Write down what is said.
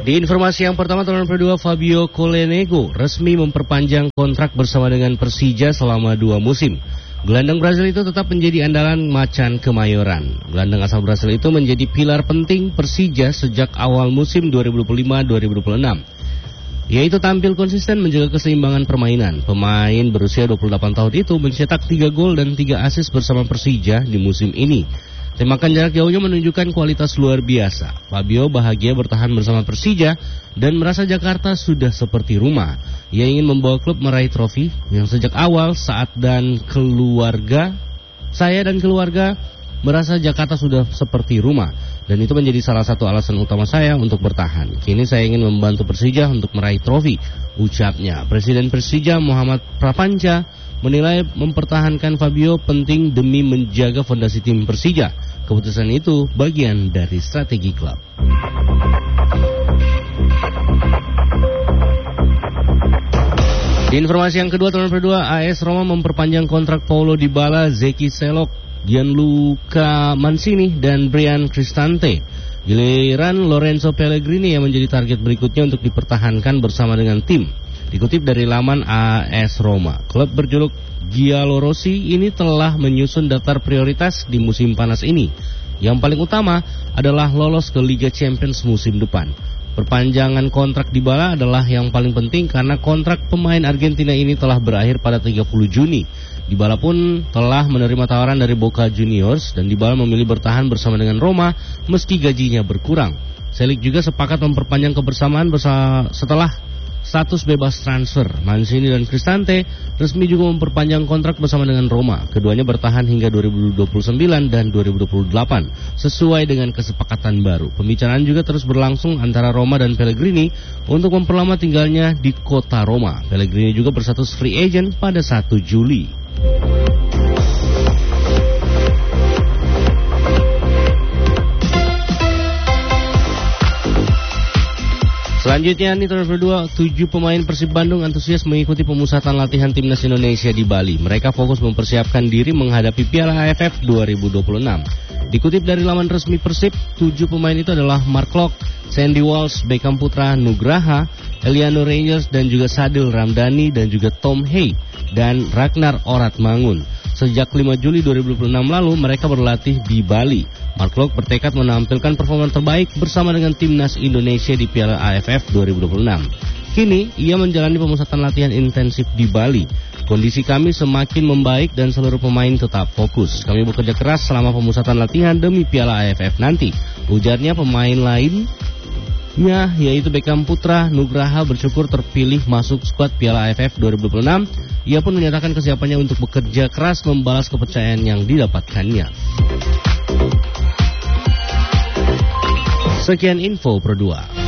Di informasi yang pertama, tahun kedua, Fabio Colenego resmi memperpanjang kontrak bersama dengan Persija selama 2 musim. Gelandang Brasil itu tetap menjadi andalan Macan Kemayoran. Gelandang asal Brasil itu menjadi pilar penting Persija sejak awal musim 2005-2006. Yaitu tampil konsisten menjaga keseimbangan permainan. Pemain berusia 28 tahun itu mencetak 3 gol dan 3 assist bersama Persija di musim ini. Tembakan jarak jauhnya menunjukkan kualitas luar biasa. Fabio bahagia bertahan bersama Persija dan merasa Jakarta sudah seperti rumah. Ia ingin membawa klub meraih trofi yang sejak awal saya dan keluarga merasa Jakarta sudah seperti rumah. Dan itu menjadi salah satu alasan utama saya untuk bertahan. Kini saya ingin membantu Persija untuk meraih trofi, ucapnya. Presiden Persija Muhammad Prapanca menilai mempertahankan Fabio penting demi menjaga fondasi tim Persija. Keputusan itu bagian dari strategi klub. Di informasi yang kedua, tahun kedua, AS Roma memperpanjang kontrak Paulo Dybala, Zeki Selok, Gianluca Mancini, dan Brian Cristante. Giliran Lorenzo Pellegrini yang menjadi target berikutnya untuk dipertahankan bersama dengan tim. Dikutip dari laman AS Roma, klub berjuluk Giallorossi ini telah menyusun daftar prioritas di musim panas ini. Yang paling utama adalah lolos ke Liga Champions musim depan. Perpanjangan kontrak Dybala adalah yang paling penting karena kontrak pemain Argentina ini telah berakhir pada 30 Juni. Dybala pun telah menerima tawaran dari Boca Juniors dan Dybala memilih bertahan bersama dengan Roma meski gajinya berkurang. Selik juga sepakat memperpanjang kebersamaan setelah status bebas transfer. Mancini dan Cristante resmi juga memperpanjang kontrak bersama dengan Roma. Keduanya bertahan hingga 2029 dan 2028 sesuai dengan kesepakatan baru. Pembicaraan juga terus berlangsung antara Roma dan Pellegrini untuk memperlama tinggalnya di kota Roma. Pellegrini juga berstatus free agent pada 1 Juli. Selanjutnya, nih tahun kedua, 7 pemain Persib Bandung antusias mengikuti pemusatan latihan timnas Indonesia di Bali. Mereka fokus mempersiapkan diri menghadapi Piala AFF 2026. Dikutip dari laman resmi Persib, 7 pemain itu adalah Mark Klok, Sandy Walsh, Beckham Putra, Nugraha, Eliano Rangers, dan juga Sadil Ramdhani, dan juga Tom Hay, dan Ragnar Oratmangun. Sejak 5 Juli 2026 lalu, mereka berlatih di Bali. Mark Klok bertekad menampilkan performa terbaik bersama dengan timnas Indonesia di Piala AFF 2026. Kini, ia menjalani pemusatan latihan intensif di Bali. Kondisi kami semakin membaik dan seluruh pemain tetap fokus. Kami bekerja keras selama pemusatan latihan demi Piala AFF nanti. Ujarnya. Pemain lainnya yaitu Beckham Putra, Nugraha bersyukur terpilih masuk skuad Piala AFF 2026. Ia pun menyatakan kesiapannya untuk bekerja keras membalas kepercayaan yang didapatkannya. Sekian info Pro 2.